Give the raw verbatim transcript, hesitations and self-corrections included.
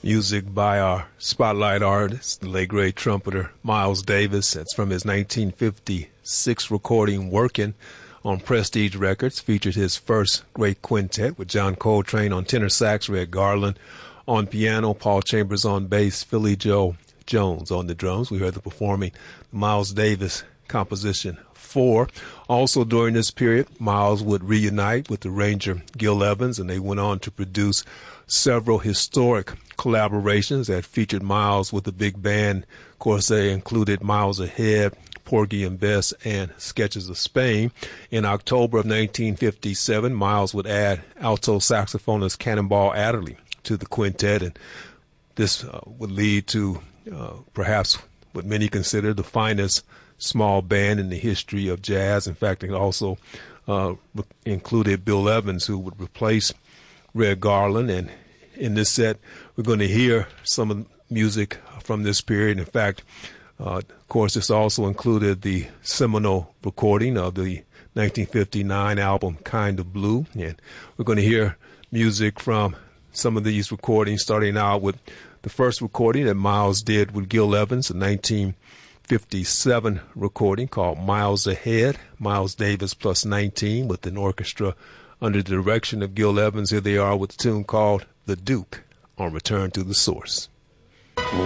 Music by our spotlight artist, the late great trumpeter Miles Davis. It's from his nineteen fifty-six recording Workin' on Prestige Records. Featured his first great quintet with John Coltrane on tenor sax, Red Garland on piano, Paul Chambers on bass, Philly Joe Jones on the drums. We heard the performing the Miles Davis composition four. Also during this period, Miles would reunite with the Ranger Gil Evans, and they went on to produce several historic collaborations that featured Miles with the big band. Of course, they included Miles Ahead, Porgy and Bess, and Sketches of Spain. In October of nineteen fifty-seven, Miles would add alto saxophonist Cannonball Adderley to the quintet, and this uh, would lead to uh, perhaps what many consider the finest small band in the history of jazz. In fact, it also uh, included Bill Evans, who would replace Red Garland. And in this set, we're going to hear some of the music from this period. In fact, uh, of course, this also included the seminal recording of the nineteen fifty-nine album Kind of Blue. And we're going to hear music from some of these recordings, starting out with the first recording that Miles did with Gil Evans, a nineteen fifty-seven recording called Miles Ahead, Miles Davis plus nineteen, with an orchestra under the direction of Gil Evans. Here they are with a tune called The Duke on Return to the Source.